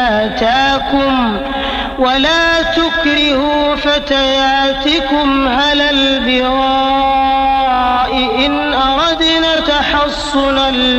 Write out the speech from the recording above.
آتاكم ولا تكرهوا فتياتكم على البغاء إن أردنا تحصنا